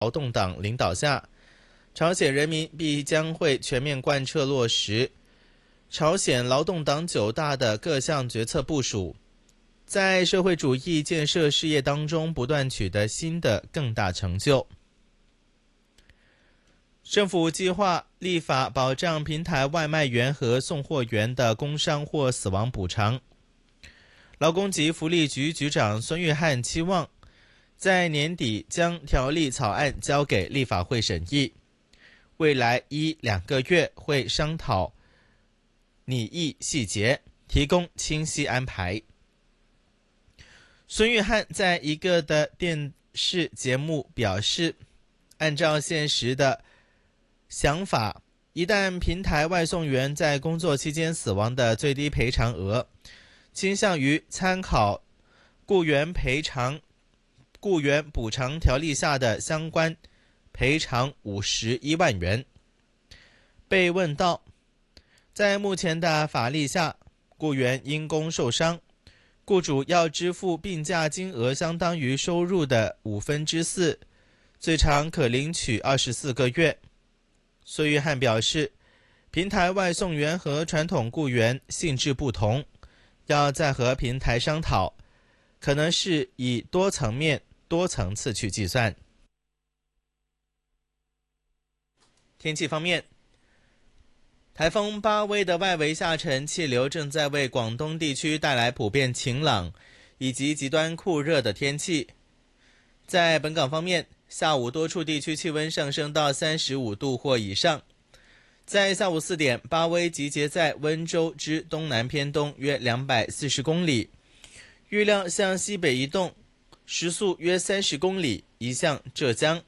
劳动党领导下，朝鲜人民必将会全面贯彻落实朝鲜劳动党9大的各项决策部署，在社会主义建设事业当中不断取得新的更大成就。政府计划立法保障平台外卖员和送货员的工伤或死亡补偿。劳工及福利局局长孙玉菡期望在年底将条例草案交给立法会审议，未来1-2个月会商讨拟议细节，提供清晰安排。孙玉菡在一个的电视节目表示，按照现实的想法，一旦平台外送员在工作期间死亡的最低赔偿额倾向于参考雇员补偿条例下的相关赔偿51万元。被问到在目前的法律下，雇员因公受伤，雇主要支付病假金额相当于收入的4/5，最长可领取24个月。孙玉菡表示，平台外送员和传统雇员性质不同，要再和平台商讨，可能是以多层面、多层次去计算。天气方面，台风巴威的外围下沉气流正在为广东地区带来普遍晴朗以及极端酷热的天气。在本港方面，下午多处地区气温上升到35度或以上。在下午4点，巴威集结在温州之东南偏东约240公里，预料向西北移动，时速约30公里，移向浙江。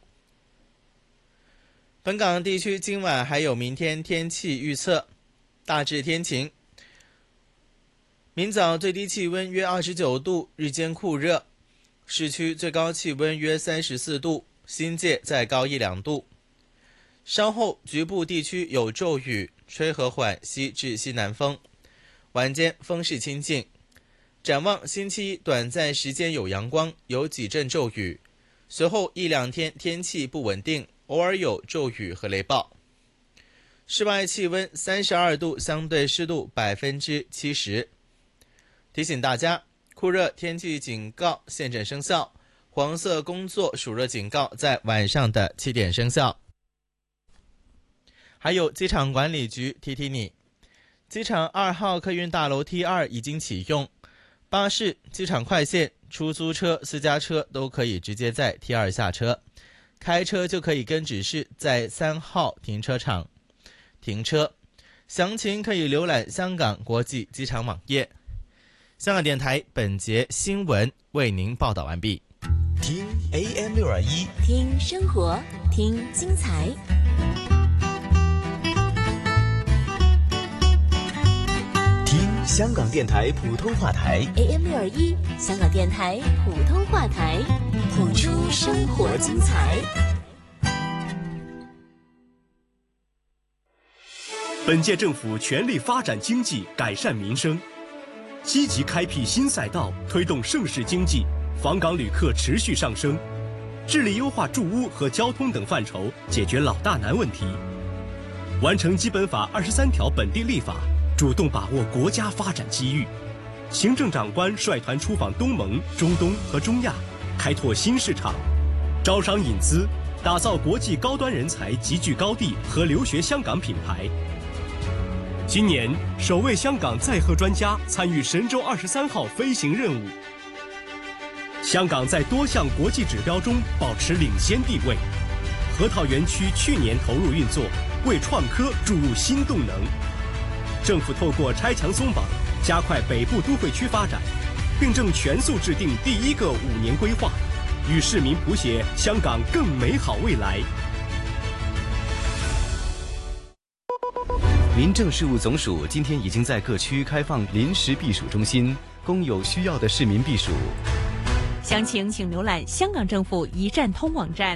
本港地区今晚还有明天天气预测，大致天晴。明早最低气温约29度，日间酷热，市区最高气温约34度，新界再高1-2度。稍后局部地区有骤雨，吹和缓西至西南风，晚间风势清劲。展望星期一短暂时间有阳光，有几阵骤雨，随后1-2天天气不稳定，偶尔有骤雨和雷暴。室外气温32度，相对湿度70%。提醒大家，酷热天气警告现正生效，黄色工作暑热警告在晚上的7点生效。还有机场管理局提提你，机场2号客运大楼 T2 已经启用，巴士、机场快线、出租车、私家车都可以直接在 T2 下车，开车就可以跟指示在3号停车场停车。详情可以浏览香港国际机场网页。香港电台本节新闻为您报道完毕。 听 AM621， 听生活，听精彩。 听香港电台普通话台 AM621， 香港电台普通话台，谱出生活精彩。 本届政府全力发展经济，改善民生，积极开辟新赛道，推动盛世经济，访港旅客持续上升，致力优化住屋和交通等范畴，解决老大难问题，完成基本法23条本地立法，主动把握国家发展机遇。行政长官率团出访东盟、中东和中亚，开拓新市场，招商引资，打造国际高端人才集聚高地和留学香港品牌。今年首位香港载荷专家参与神舟23号飞行任务。香港在多项国际指标中保持领先地位。核桃园区去年投入运作，为创科注入新动能。政府透过拆墙松绑，加快北部都会区发展，并正全速制定第1个5年规划，与市民谱写香港更美好未来。 民政事务总署今天已经在各区开放临时避暑中心，供有需要的市民避暑。 详情请浏览香港政府一站通网站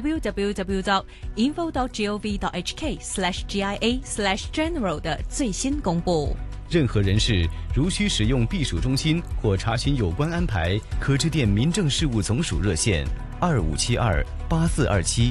www.info.gov.hk/GIA/general 的最新公布。 任何人士如需使用避暑中心或查询有关安排，可致电民政事务总署热线25728427。